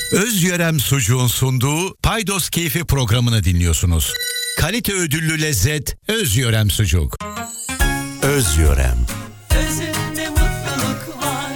Özyörem Sucuğun sunduğu Paydos Keyfi programını dinliyorsunuz. Kalite ödüllü lezzet Özyörem Sucuk. Özyörem. Özünde mutluluk var.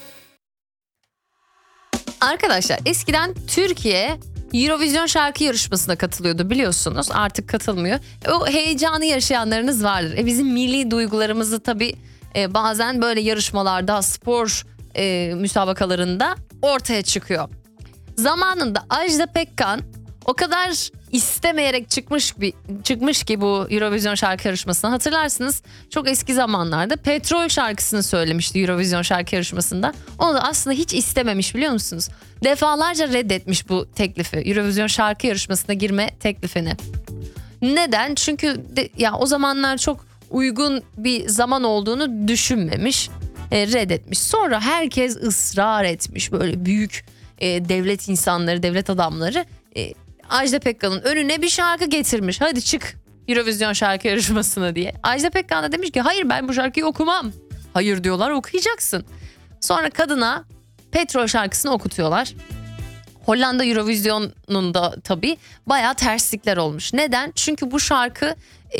Arkadaşlar eskiden Türkiye Eurovision şarkı yarışmasına katılıyordu, biliyorsunuz. Artık katılmıyor. O heyecanı yaşayanlarınız vardır. Bizim milli duygularımızı tabii bazen böyle yarışmalarda, spor müsabakalarında ortaya çıkıyor. Zamanında Ajda Pekkan o kadar istemeyerek çıkmış ki bu Eurovision şarkı yarışmasına, hatırlarsınız. Çok eski zamanlarda Petrol şarkısını söylemişti Eurovision şarkı yarışmasında. Onu da aslında hiç istememiş, biliyor musunuz? Defalarca reddetmiş bu teklifi, Eurovision şarkı yarışmasına girme teklifini. Neden? Çünkü ya o zamanlar çok uygun bir zaman olduğunu düşünmemiş, reddetmiş. Sonra herkes ısrar etmiş, böyle büyük devlet insanları, devlet adamları Ajda Pekkan'ın önüne bir şarkı getirmiş. Hadi çık Eurovision şarkı yarışmasına diye. Ajda Pekkan da demiş ki hayır, ben bu şarkıyı okumam. Hayır diyorlar, okuyacaksın. Sonra kadına Petrol şarkısını okutuyorlar. Hollanda Eurovision'unda tabii bayağı terslikler olmuş. Neden? Çünkü bu şarkı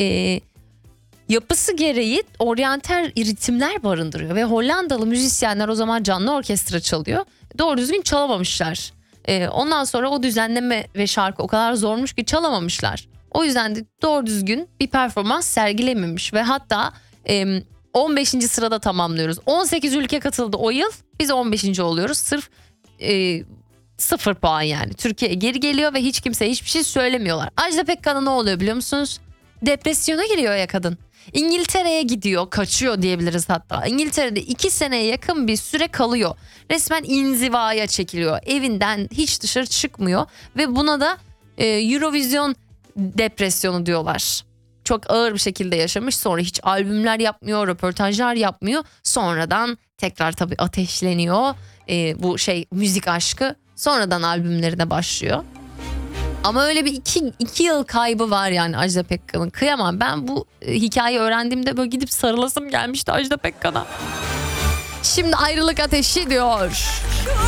yapısı gereği oryantal ritimler barındırıyor. Ve Hollandalı müzisyenler o zaman canlı orkestra çalıyor. Doğru düzgün çalamamışlar. Ondan sonra o düzenleme ve şarkı o kadar zormuş ki çalamamışlar. O yüzden de doğru düzgün bir performans sergilememiş. Ve hatta 15. sırada tamamlıyoruz. 18 ülke katıldı o yıl. Biz 15. oluyoruz. Sırf 0 puan yani. Türkiye geri geliyor ve hiç kimseye hiçbir şey söylemiyorlar. Ajda Pekkan'a ne oluyor biliyor musunuz? Depresyona giriyor ya kadın. İngiltere'ye gidiyor, kaçıyor diyebiliriz hatta. İngiltere'de 2 seneye yakın bir süre kalıyor. Resmen inzivaya çekiliyor. Evinden hiç dışarı çıkmıyor. Ve buna da Eurovision depresyonu diyorlar. Çok ağır bir şekilde yaşamış. Sonra hiç albümler yapmıyor, röportajlar yapmıyor. Sonradan tekrar tabii ateşleniyor. Bu müzik aşkı. Sonradan albümlerine başlıyor. Ama öyle bir iki yıl kaybı var yani Ajda Pekkan'ın. Kıyamam. Ben bu hikayeyi öğrendiğimde böyle gidip sarılasım gelmişti Ajda Pekkan'a. Şimdi ayrılık ateşi diyor.